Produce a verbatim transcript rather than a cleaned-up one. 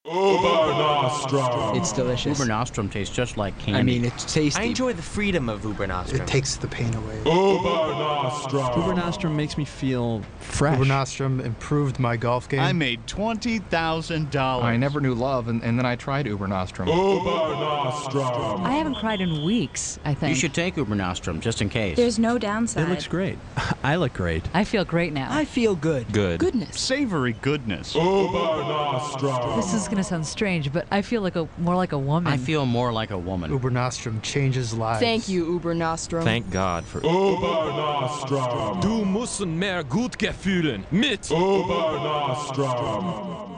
Uber Nostrum. It's delicious. Uber Nostrum tastes just like candy. I mean, it's tasty. I enjoy the freedom of Uber Nostrum. It takes the pain away. Uber Nostrum. Uber Nostrum makes me feel fresh. Uber Nostrum improved my golf game. I made twenty thousand dollars. I never knew love, and, and then I tried Uber Nostrum. Uber Nostrum. I haven't cried in weeks, I think. You should take Uber Nostrum just in case. There's no downside. It looks great. I look great. I feel great now. I feel good. Good. Goodness. Savory goodness. Uber Nostrum. This is going to sound strange, but I feel like a more like a woman. I feel more like a woman. Uber Nostrum changes lives. Thank you, Uber Nostrum. Thank God for Uber Nostrum. Du musst mehr gut gefühlen mit Uber Nostrum.